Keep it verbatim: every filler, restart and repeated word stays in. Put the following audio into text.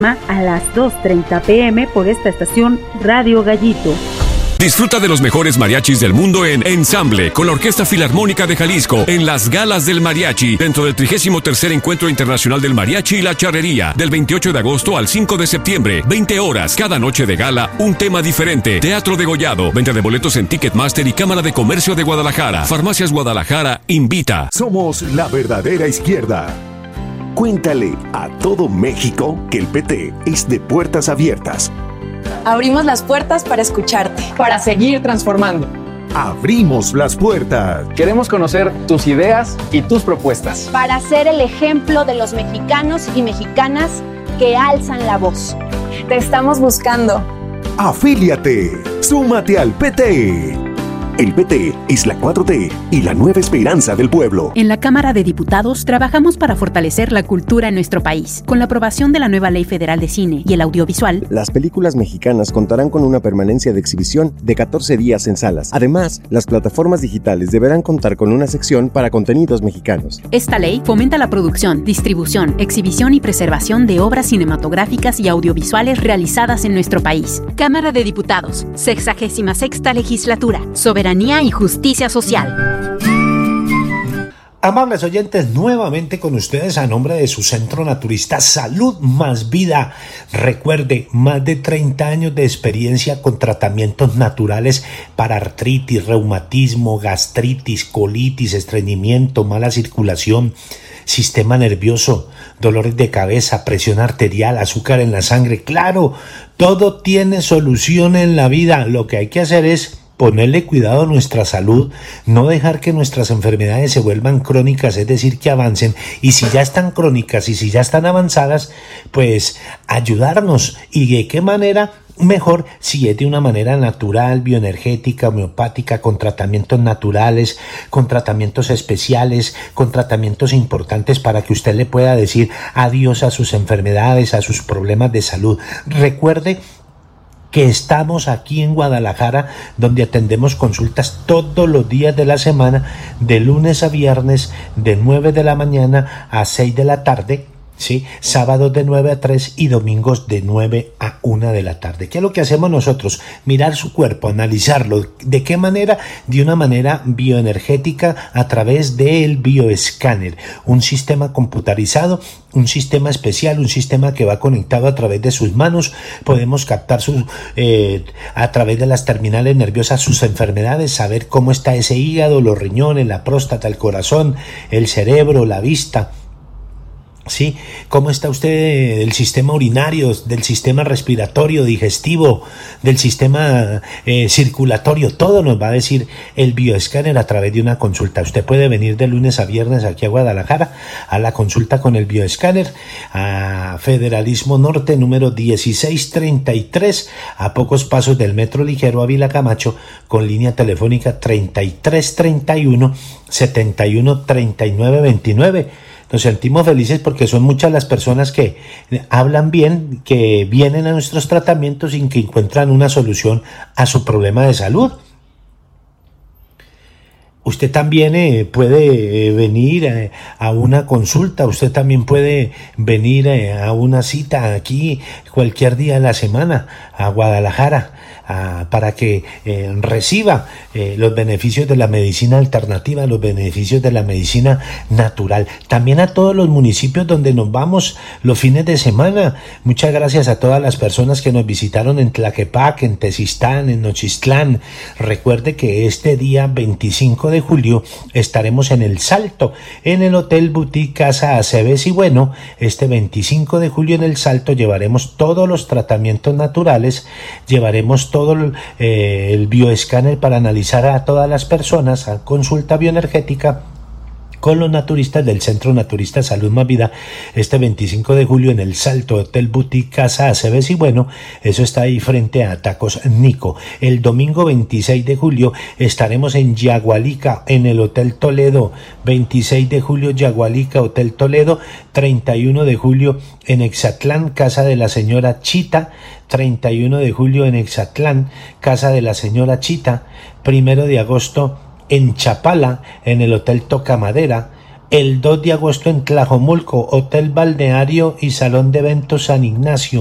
a las dos treinta pm por esta estación Radio Gallito. Disfruta de los mejores mariachis del mundo en Ensamble, con la Orquesta Filarmónica de Jalisco, en las Galas del Mariachi, dentro del trigésimo tercer Encuentro Internacional del Mariachi y la Charrería, del veintiocho de agosto al cinco de septiembre, veinte horas, cada noche de gala, un tema diferente. Teatro degollado, venta de boletos en Ticketmaster y Cámara de Comercio de Guadalajara. Farmacias Guadalajara invita. Somos la verdadera izquierda. Cuéntale a todo México que el P T es de puertas abiertas. Abrimos las puertas para escucharte. Para seguir transformando. Abrimos las puertas. Queremos conocer tus ideas y tus propuestas. Para ser el ejemplo de los mexicanos y mexicanas que alzan la voz. Te estamos buscando. Afíliate. Súmate al P T. El P T es la cuatro T y la nueva esperanza del pueblo. En la Cámara de Diputados trabajamos para fortalecer la cultura en nuestro país. Con la aprobación de la nueva Ley Federal de Cine y el Audiovisual, las películas mexicanas contarán con una permanencia de exhibición de catorce días en salas. Además, las plataformas digitales deberán contar con una sección para contenidos mexicanos. Esta ley fomenta la producción, distribución, exhibición y preservación de obras cinematográficas y audiovisuales realizadas en nuestro país. Cámara de Diputados, sexagésima sexta legislatura. Soberanía y justicia social. Amables oyentes, nuevamente con ustedes a nombre de su centro naturista Salud Más Vida. Recuerde, más de treinta años de experiencia con tratamientos naturales para artritis, reumatismo, gastritis, colitis, estreñimiento, mala circulación, sistema nervioso, dolores de cabeza, presión arterial, azúcar en la sangre. Claro, todo tiene solución en la vida. Lo que hay que hacer es ponerle cuidado a nuestra salud, no dejar que nuestras enfermedades se vuelvan crónicas, es decir, que avancen, y si ya están crónicas y si ya están avanzadas, pues ayudarnos. ¿Y de qué manera? Mejor si es de una manera natural, bioenergética, homeopática, con tratamientos naturales, con tratamientos especiales, con tratamientos importantes para que usted le pueda decir adiós a sus enfermedades, a sus problemas de salud. Recuerde que estamos aquí en Guadalajara, donde atendemos consultas todos los días de la semana, de lunes a viernes, de nueve de la mañana a seis de la tarde, ¿sí? Sábados de nueve a tres y domingos de nueve a una de la tarde. ¿Qué es lo que hacemos nosotros? Mirar su cuerpo, analizarlo. ¿De qué manera? De una manera bioenergética a través del bioescáner, un sistema computarizado, un sistema especial, un sistema que va conectado a través de sus manos. Podemos captar sus, eh, a través de las terminales nerviosas sus enfermedades, saber cómo está ese hígado, los riñones, la próstata, el corazón, el cerebro, la vista. ¿Sí? ¿Cómo está usted del sistema urinario, del sistema respiratorio, digestivo, del sistema eh, circulatorio? Todo nos va a decir el bioescáner a través de una consulta. Usted puede venir de lunes a viernes aquí a Guadalajara a la consulta con el bioescáner, a Federalismo Norte, número dieciséis treinta y tres, a pocos pasos del Metro Ligero Ávila Camacho, con línea telefónica treinta y tres treinta y uno setenta y uno treinta y nueve veintinueve. Nos sentimos felices porque son muchas las personas que hablan bien, que vienen a nuestros tratamientos y que encuentran una solución a su problema de salud. Usted también eh, puede eh, venir eh, a una consulta, usted también puede venir eh, a una cita aquí cualquier día de la semana a Guadalajara a, para que eh, reciba eh, los beneficios de la medicina alternativa, los beneficios de la medicina natural. También a todos los municipios donde nos vamos los fines de semana. Muchas gracias a todas las personas que nos visitaron en Tlaquepaque, en Tezistán, en Nochistlán. Recuerde que este día veinticinco de julio estaremos en El Salto, en el Hotel Boutique Casa Aceves, y bueno, este veinticinco de julio en El Salto llevaremos todos los tratamientos naturales, llevaremos todo el, eh, el bioescáner para analizar a todas las personas, a consulta bioenergética con los naturistas del Centro Naturista Salud Más Vida, este veinticinco de julio en El Salto, Hotel Boutique Casa Aceves, y bueno, eso está ahí frente a Tacos Nico. El domingo veintiséis de julio estaremos en Yagualica, en el Hotel Toledo, veintiséis de julio Yagualica, Hotel Toledo, treinta y uno de julio en Exatlán, Casa de la Señora Chita, treinta y uno de julio en Exatlán, Casa de la Señora Chita, primero de agosto en Chapala, en el Hotel Tocamadera, el dos de agosto en Tlajomulco, Hotel Balneario y Salón de Eventos San Ignacio.